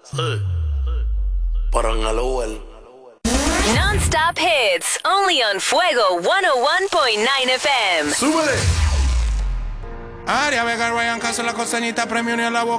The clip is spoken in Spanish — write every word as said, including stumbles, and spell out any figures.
Sí. Pero en el Uber. Non-stop hits, only on Fuego ciento uno point nueve F M. ¡Súbele! Aria Vega, Ryan Castro, la costeñita, premio ni a la boca.